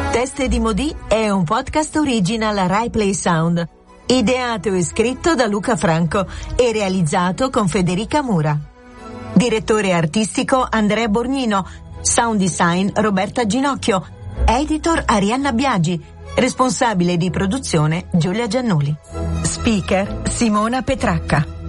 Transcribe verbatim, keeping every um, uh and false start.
Teste di Modì è un podcast original Rai Play Sound, ideato e scritto da Luca Franco e realizzato con Federica Mura. Direttore artistico Andrea Borgnino, sound design Roberta Ginocchio, editor Arianna Biagi, responsabile di produzione Giulia Giannuli. Speaker Simona Petracca.